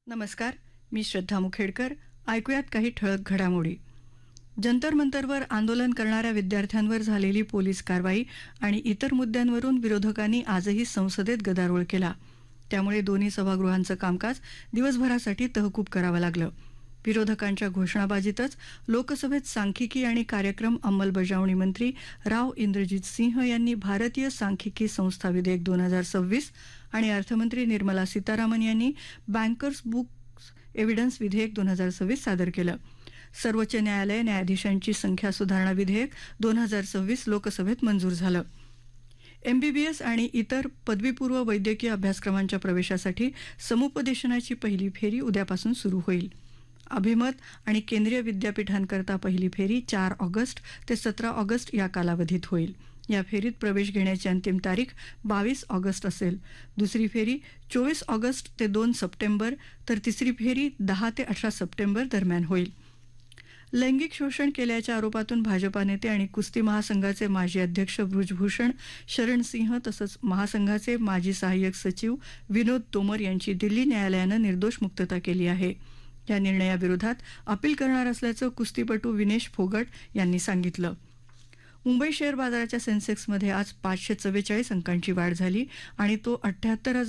नमस्कार, मी श्रद्धा मुखेडकर. ऐकूयात काही ठळक घडामोडी. जंतर मंतरवर आंदोलन करणाऱ्या विद्यार्थ्यांवर झालेली पोलीस कारवाई आणि इतर मुद्द्यांवरून विरोधकांनी आजही संसदेत गदारोळ केला. त्यामुळे दोन्ही सभागृहांचं कामकाज दिवसभरासाठी तहकूब करावं लागलं. विरोधकांच्या घोषणाबाजीतच लोकसभेत सांख्यिकी आणि कार्यक्रम अंमलबजावणी मंत्री राव इंद्रजित सिंह यांनी भारतीय सांख्यिकी संस्था विधेयक 2026 आणि अर्थमंत्री निर्मला सीतारामन यांनी बँकर्स बुक्स एव्हिडन्स विधेयक 2026 सादर केलं. सर्वोच्च न्यायालय न्यायाधीशांची संख्या सुधारणा विधेयक 2026 लोकसभेत मंजूर झालं. MBBS आणि इतर पदवीपूर्व वैद्यकीय अभ्यासक्रमांच्या प्रवेशासाठी समुपदेशनाची पहिली फेरी उद्यापासून सुरू होईल. अभिमत आणि केंद्रीय विद्यापीठांकरता पहिली फेरी 4 ऑगस्ट ते 17 ऑगस्ट या कालावधीत होईल. या फेरीत प्रवेश घेण्याची अंतिम तारीख 22 ऑगस्ट असेल. दुसरी फेरी 24 ऑगस्ट ते 2 सप्टेंबर तर तिसरी फेरी 10 ते 18 सप्टेंबर दरम्यान होईल. लैंगिक शोषण केल्याच्या आरोपातून भाजपा नेते आणि कुस्ती महासंघाचे माजी अध्यक्ष बृजभूषण शरण सिंह तसंच महासंघाचे माजी सहाय्यक सचिव विनोद तोमर यांची दिल्ली न्यायालयानं निर्दोष मुक्तता केली आहे. या निर्णयाविरोधात अपील करणार असल्याचं कुस्तीपटू विनेश फोगट यांनी सांगितलं. मुंबई शेअर बाजाराच्या सेन्सेक्समध्ये आज 544 अंकांची वाढ झाली आणि तो 78,000